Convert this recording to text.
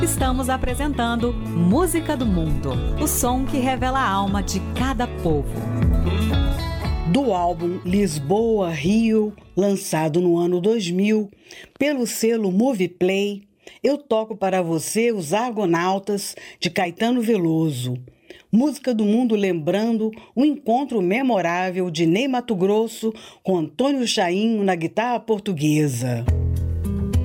Estamos apresentando Música do Mundo, o som que revela a alma de cada povo. Do álbum Lisboa, Rio, lançado no ano 2000, pelo selo Moviplay, eu toco para você Os Argonautas, de Caetano Veloso. Música do Mundo lembrando o encontro memorável de Ney Matogrosso com Antônio Chainho na guitarra portuguesa.